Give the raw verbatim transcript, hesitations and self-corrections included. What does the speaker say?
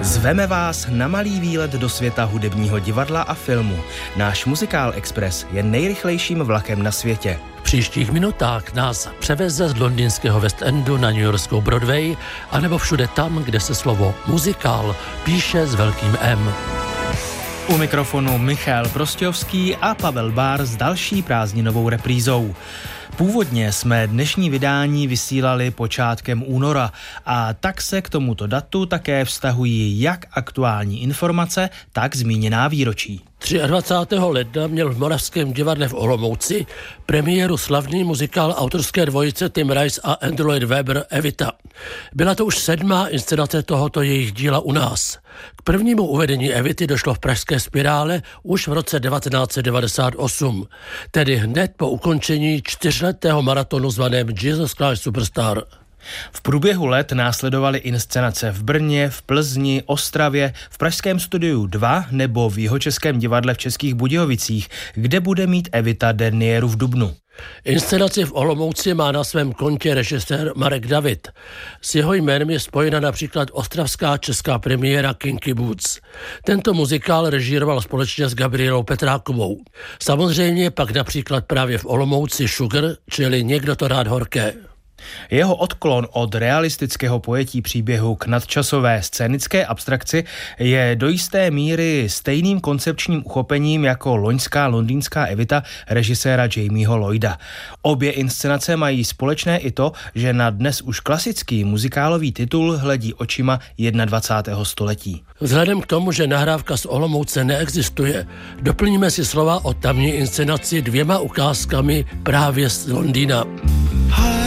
Zveme vás na malý výlet do světa hudebního divadla a filmu. Náš Muzikál Express je nejrychlejším vlakem na světě. V příštích minutách nás převeze z londýnského West Endu na newyorskou Broadway, anebo všude tam, kde se slovo muzikál píše s velkým M. U mikrofonu Michal Prostějovský a Pavel Bár s další prázdninovou reprízou. Původně jsme dnešní vydání vysílali počátkem února a tak se k tomuto datu také vztahují jak aktuální informace, tak zmíněná výročí. dvacátého třetího ledna měl v Moravském divadle v Olomouci premiéru slavný muzikál autorské dvojice Tim Rice a Andrew Lloyd Webber Evita. Byla to už sedmá inscenace tohoto jejich díla u nás. K prvnímu uvedení Evity došlo v pražské Spirále už v roce devatenáct set devadesát osm, tedy hned po ukončení čtyřletého maratonu zvaném Jesus Christ Superstar. V průběhu let následovaly inscenace v Brně, v Plzni, Ostravě, v Pražském studiu dva nebo v Jihočeském divadle v Českých Budějovicích, kde bude mít Evita derniéru v dubnu. Inscenaci v Olomouci má na svém kontě režisér Marek David. S jeho jménem je spojena například ostravská česká premiéra Kinky Boots. Tento muzikál režíroval společně s Gabrielou Petrákovou. Samozřejmě pak například právě v Olomouci Sugar, čili Někdo to rád horké. Jeho odklon od realistického pojetí příběhu k nadčasové scénické abstrakci je do jisté míry stejným koncepčním uchopením jako loňská londýnská Evita režiséra Jamieho Lloyda. Obě inscenace mají společné i to, že na dnes už klasický muzikálový titul hledí očima dvacátého prvního století. Vzhledem k tomu, že nahrávka z Olomouce neexistuje, doplníme si slova o tamní inscenaci dvěma ukázkami právě z Londýna.